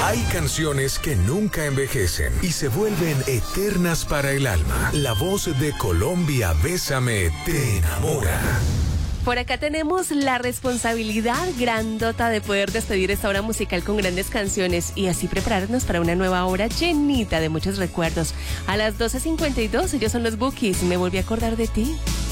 Hay canciones que nunca envejecen y se vuelven eternas para el alma. La voz de Colombia, Bésame, te enamora. Por acá tenemos la responsabilidad grandota de poder despedir esta hora musical con grandes canciones y así prepararnos para una nueva hora llenita de muchos recuerdos. A las 12:52, ellos son los Bukis, me volví a acordar de ti.